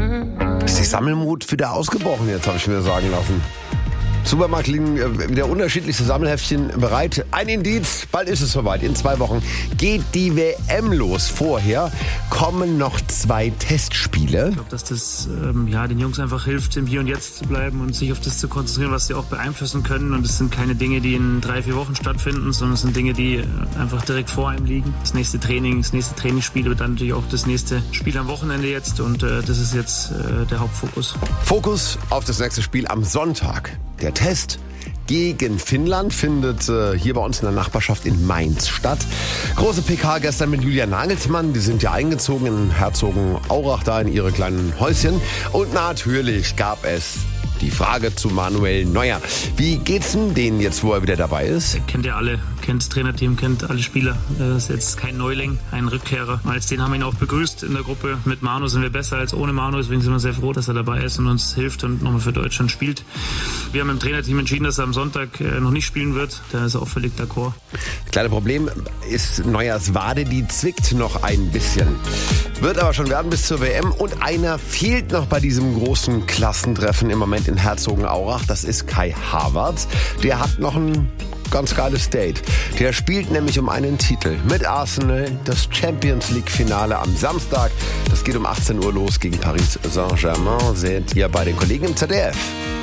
Ist die Sammelmut wieder ausgebrochen jetzt, habe ich mir sagen lassen. Supermarkt liegen wieder unterschiedlichste Sammelheftchen bereit. Ein Indiz, bald ist es soweit. In 2 Wochen geht die WM los. Vorher kommen noch 2 Testspiele. Ich glaube, dass das den Jungs einfach hilft, im Hier und Jetzt zu bleiben und sich auf das zu konzentrieren, was sie auch beeinflussen können. Und es sind keine Dinge, die in 3-4 Wochen stattfinden, sondern es sind Dinge, die einfach direkt vor einem liegen. Das nächste Trainingsspiel wird dann natürlich auch das nächste Spiel am Wochenende jetzt. Und das ist jetzt der Hauptfokus. Fokus auf das nächste Spiel am Sonntag. Der Test gegen Finnland findet hier bei uns in der Nachbarschaft in Mainz statt. Große PK gestern mit Julia Nagelsmann. Die sind ja eingezogen in Herzogenaurach, da in ihre kleinen Häuschen. Und natürlich gab es die Frage zu Manuel Neuer. Wie geht's denn denen jetzt, wo er wieder dabei ist? Kennt ihr alle, kennt das Trainerteam, kennt alle Spieler. Das ist jetzt kein Neuling, ein Rückkehrer. Als den haben wir ihn auch begrüßt in der Gruppe. Mit Manu sind wir besser als ohne Manu, deswegen sind wir sehr froh, dass er dabei ist und uns hilft und nochmal für Deutschland spielt. Wir haben im Trainerteam entschieden, dass er am Sonntag noch nicht spielen wird. Da ist er auch völlig d'accord. Das kleine Problem ist Neuers Wade, die zwickt noch ein bisschen. Wird aber schon werden bis zur WM. Und einer fehlt noch bei diesem großen Klassentreffen im Moment in Herzogenaurach. Das ist Kai Havertz. Der hat noch ein ganz geiles Date. Der spielt nämlich um einen Titel mit Arsenal, das Champions League Finale am Samstag. Das geht um 18 Uhr los gegen Paris Saint-Germain. Seht ihr bei den Kollegen im ZDF.